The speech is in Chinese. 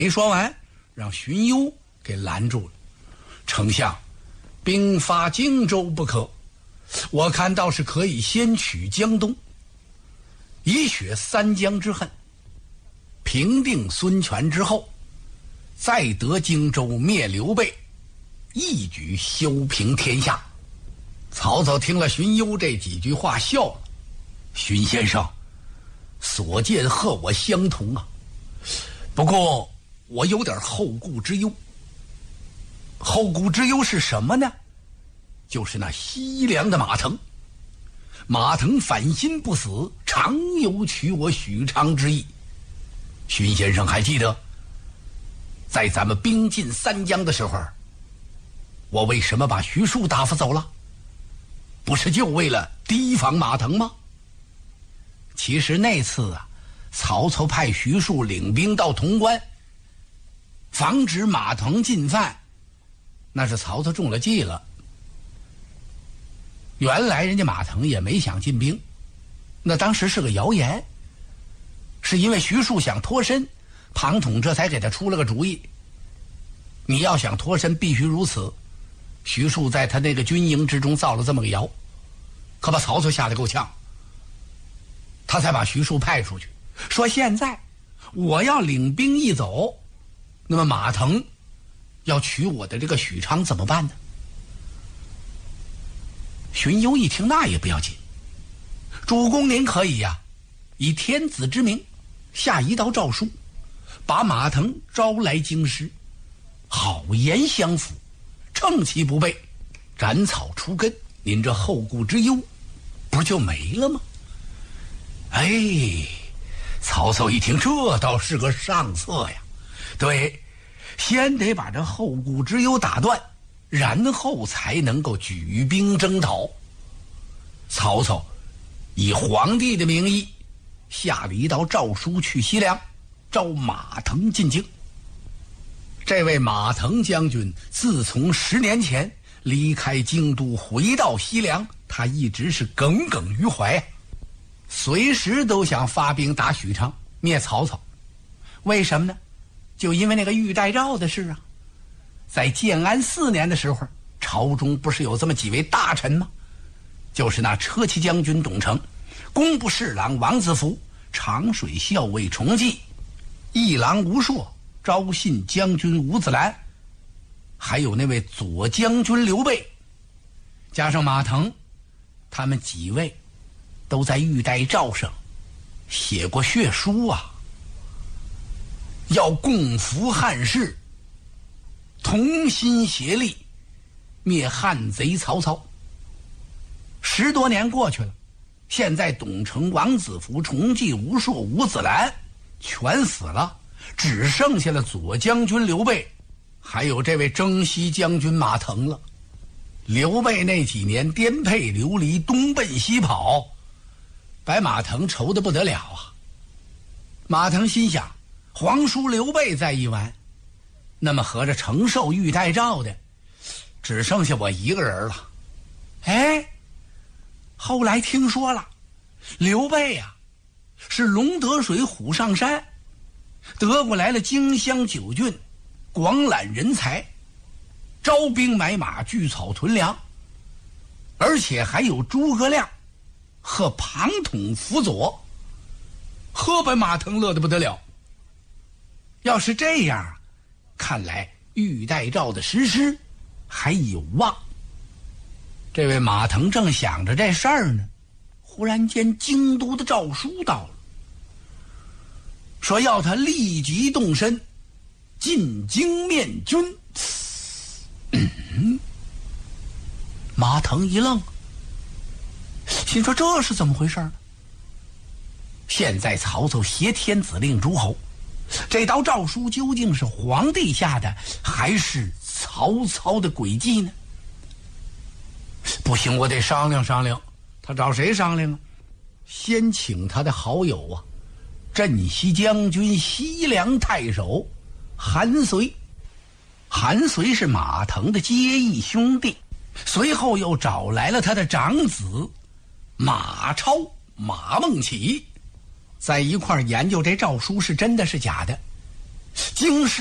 没说完，让荀攸给拦住了。丞相，兵发荆州不可，我看倒是可以先取江东，以雪三江之恨，平定孙权之后，再得荆州，灭刘备，一举修平天下。曹操听了荀攸这几句话笑了。荀先生所见和我相同啊，不过我有点后顾之忧。后顾之忧是什么呢？就是那西凉的马腾。马腾反心不死，常有取我许昌之意。荀先生还记得在咱们兵进三江的时候，我为什么把徐庶打发走了？不是就为了提防马腾吗？其实那次啊，曹操派徐庶领兵到潼关，防止马腾进犯，那是曹操中了计了。原来人家马腾也没想进兵，那当时是个谣言，是因为徐庶想脱身，庞统这才给他出了个主意。你要想脱身必须如此。徐庶在他那个军营之中造了这么个谣，可把曹操吓得够呛，他才把徐庶派出去，说现在我要领兵一走，那么马腾要取我的这个许昌怎么办呢？荀攸一听，那也不要紧，主公您可以呀，以天子之名下一道诏书，把马腾招来京师，好言相辅，趁其不备，斩草除根，您这后顾之忧不就没了吗？哎，曹操一听，这倒是个上策呀。对，先得把这后顾之忧打断，然后才能够举兵征讨。曹操以皇帝的名义下了一道诏书去西凉，召马腾进京。这位马腾将军自从10年前离开京都回到西凉，他一直是耿耿于怀啊，随时都想发兵打许昌灭曹操。为什么呢？就因为那个玉带诏的事啊。在建安4年的时候，朝中不是有这么几位大臣吗？就是那车骑将军董承、工部侍郎王子服、长水校尉崇济、议郎吴硕、昭信将军吴子兰，还有那位左将军刘备，加上马腾，他们几位都在玉带诏上写过血书啊，要共扶汉室，同心协力灭汉贼曹操。10多年过去了，现在董承、王子服、崇济、吴硕、吴子兰全死了，只剩下了左将军刘备，还有这位征西将军马腾了。刘备那几年颠沛流离，东奔西跑，把马腾愁得不得了啊。马腾心想，皇叔刘备在一完，那么合着承受玉带诏的只剩下我一个人了。哎，后来听说了，刘备啊是龙得水虎上山，得过来了荆襄9郡，广揽人才，招兵买马，聚草屯粮，而且还有诸葛亮和庞统辅佐，呵，把马腾乐得不得了。要是这样，看来玉带诏的实施还有望。这位马腾正想着这事儿呢，忽然间京都的诏书到了，说要他立即动身进京面君。马腾一愣，心说这是怎么回事呢？现在曹操挟天子令诸侯，这道诏书究竟是皇帝下的还是曹操的诡计呢？不行，我得商量商量。他找谁商量啊？先请他的好友啊，镇西将军、西凉太守韩遂。韩遂是马腾的结义兄弟，随后又找来了他的长子马超、马孟起，在一块研究这诏书是真的是假的。 京师